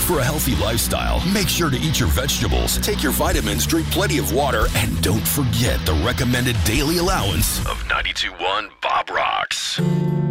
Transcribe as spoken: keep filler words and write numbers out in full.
For a healthy lifestyle, make sure to eat your vegetables, take your vitamins, drink plenty of water, and don't forget the recommended daily allowance of ninety-two point one Bob Rocks.